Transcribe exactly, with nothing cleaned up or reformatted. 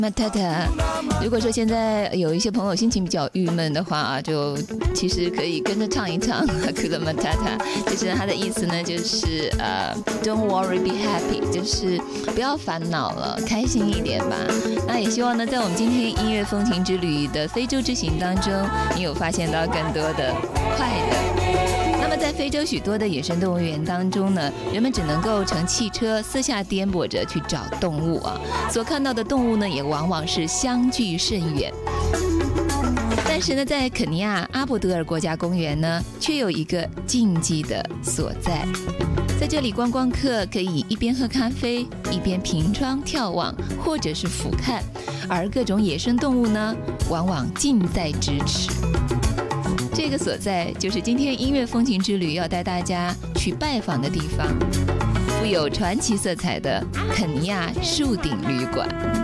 Matata， 如果说现在有一些朋友心情比较郁闷的话啊，就其实可以跟着唱一唱 Hakuna Matata。其实它的意思呢，就是呃 Don't worry, be happy， 就是不要烦恼了，开心一点吧。那也希望呢，在我们今天音乐风情之旅的非洲之行当中，你有发现到更多的快乐。那么在非洲许多的野生动物园当中呢，人们只能够乘汽车四下颠簸着去找动物啊，所看到的动物呢，也往往是相距甚远。但是呢，在肯尼亚阿伯德尔国家公园呢，却有一个禁忌的所在。在这里，观光客可以一边喝咖啡，一边凭窗眺望，或者是俯瞰，而各种野生动物呢，往往近在咫尺。这个所在就是今天音乐风情之旅要带大家去拜访的地方，富有传奇色彩的肯尼亚树顶旅馆。